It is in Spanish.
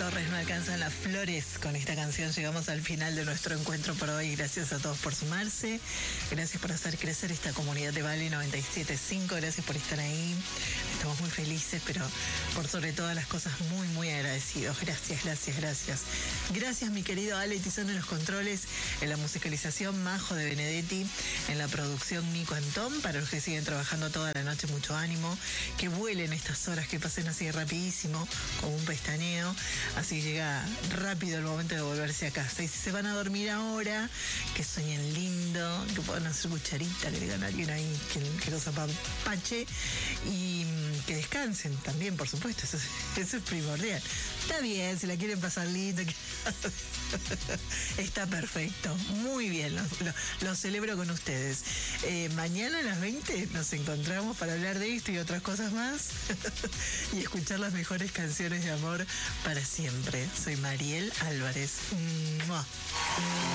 Torres, no alcanzan las flores. Con esta canción llegamos al final de nuestro encuentro por hoy. Gracias a todos por sumarse. Gracias por hacer crecer esta comunidad de Vale 97.5. Gracias por estar ahí. Estamos muy felices, pero por sobre todas las cosas muy, muy agradecidos. Gracias, gracias, gracias. Gracias, mi querido Ale Tizón en los controles, en la musicalización Majo de Benedetti, en la producción Nico Antón. Para los que siguen trabajando toda la noche, mucho ánimo. Que vuelen estas horas, que pasen así rapidísimo, como un pestañeo. Así llega rápido el momento de volverse a casa. Y si se van a dormir ahora, que sueñen lindo, que puedan hacer cucharita, que digan a alguien ahí que los apapache, y que descansen también, por supuesto. Eso es primordial. Está bien, si la quieren pasar lindo. Está perfecto. Muy bien, lo celebro con ustedes. Mañana a las 20 nos encontramos para hablar de esto y otras cosas más y escuchar las mejores canciones de amor para siempre. Soy Mariel Álvarez. ¡Mua!